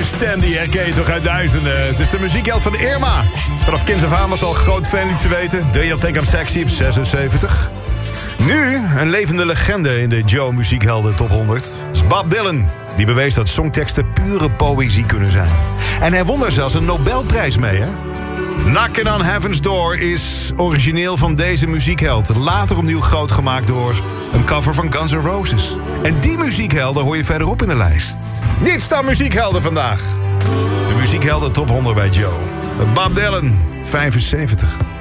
Deze stem die herken je toch uit duizenden. Het is de muziekheld van Irma. Vanaf kinds af aan was al een groot fan, liet ze weten. Do You Think I'm Sexy op 76. Nu een levende legende in de Joe Muziekhelden Top 100. Het is Bob Dylan. Die bewees dat songteksten pure poëzie kunnen zijn. En hij won er zelfs een Nobelprijs mee, hè? Knockin' on Heaven's Door is origineel van deze muziekheld. Later opnieuw groot gemaakt door een cover van Guns N' Roses. En die muziekhelden hoor je verderop in de lijst. Dit staan muziekhelden vandaag. De muziekhelden Top 100 bij Joe. Bob Dylan, 75.